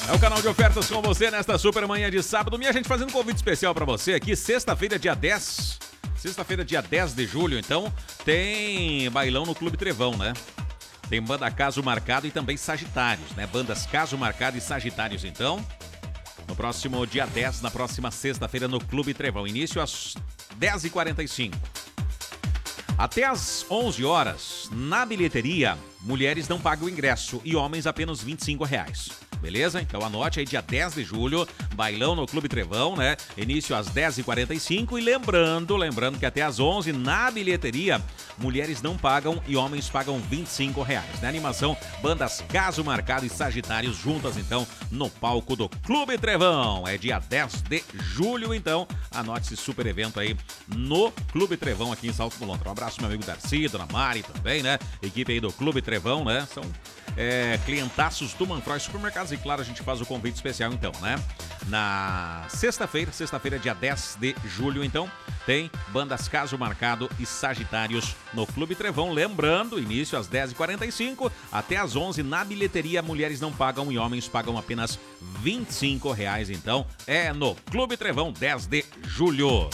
É o canal de ofertas com você nesta super manhã de sábado. Minha gente, fazendo um convite especial pra você aqui, sexta-feira, dia 10. Sexta-feira, dia 10 de julho, então, tem bailão no Clube Trevão, né? Tem banda Caso Marcado e também Sagitários, né? Bandas Caso Marcado e Sagitários, então, no próximo dia 10, na próxima sexta-feira, no Clube Trevão. Início às 10h45. Até às 11 horas, na bilheteria, mulheres não pagam o ingresso e homens apenas R$25. Beleza? Então anote aí, dia 10 de julho, bailão no Clube Trevão, né? Início às 10h45 e lembrando que até às 11 na bilheteria, mulheres não pagam e homens pagam R$25, né? Animação, bandas Caso Marcado e Sagitários juntas, então, no palco do Clube Trevão. É dia 10 de julho, então, anote esse super evento aí no Clube Trevão aqui em Salto do Lontra. Um abraço, meu amigo Darcy, dona Mari também, né? Equipe aí do Clube Trevão, né? São clientaços do Manfroy Supermercados e, claro, a gente faz o convite especial, então, né? Na sexta-feira, dia 10 de julho, então, tem bandas Caso Marcado e Sagitários no Clube Trevão. Lembrando, início às 10h45, até às 11 na bilheteria, mulheres não pagam e homens pagam apenas R$25, então, é no Clube Trevão, 10 de julho.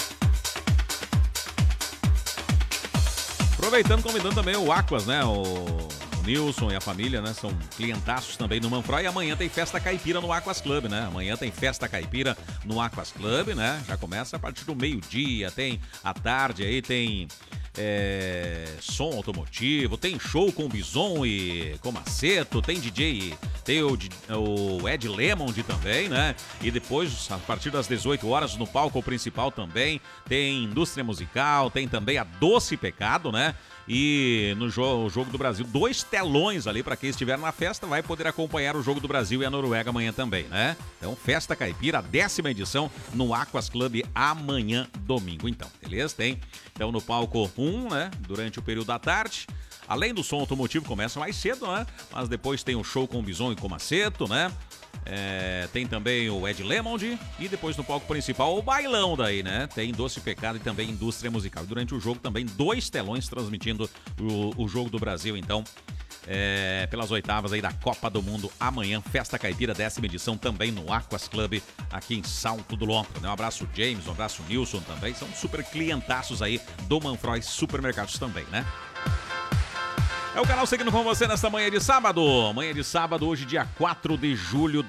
Aproveitando, convidando também o Aquas, né? O Nilson e a família, né? São clientaços também no Manfroy. E amanhã tem festa caipira no Aquas Club, né? Amanhã tem festa caipira no Aquas Club, né? Já começa a partir do meio-dia, tem à tarde aí, tem som automotivo, tem show com Bison e com Maceto, tem DJ, tem o Ed Lemond também, né? E depois, a partir das 18 horas, no palco principal também, tem indústria musical, tem também a Doce Pecado, né? E no jogo do Brasil, 2 telões ali para quem estiver na festa vai poder acompanhar o Jogo do Brasil e a Noruega amanhã também, né? Então, Festa Caipira, a 10ª edição no Aquas Club amanhã, domingo, então, beleza? Tem, então, no palco 1, né? Durante o período da tarde. Além do som automotivo, começa mais cedo, né? Mas depois tem o show com o Bison e com o Maceto, né? Tem também o Ed Lemond e depois no palco principal o bailão daí, né? Tem Doce Pecado e também indústria musical. Durante o jogo também 2 telões transmitindo o Jogo do Brasil, então, pelas oitavas aí da Copa do Mundo amanhã. Festa Caipira, 10ª edição também no Aquas Club aqui em Salto do Lontra, né? Um abraço James, um abraço Nilson também. São super clientaços aí do Manfroy Supermercados também, né? É o canal seguindo com você nesta manhã de sábado. Manhã de sábado, hoje dia 4 de julho de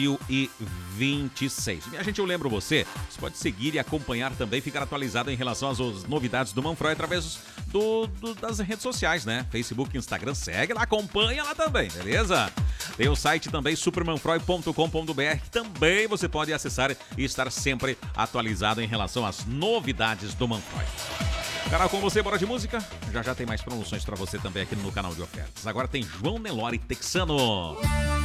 2026. Minha gente, eu lembro você pode seguir e acompanhar também, ficar atualizado em relação às novidades do Manfroy através das redes sociais, né? Facebook, Instagram, segue lá, acompanha lá também, beleza? Tem o site também, supermanfroy.com.br, que também você pode acessar e estar sempre atualizado em relação às novidades do Manfroy. Canal com você, bora de música? Já tem mais promoções pra você também aqui no canal de ofertas. Agora tem João Nelore Texano.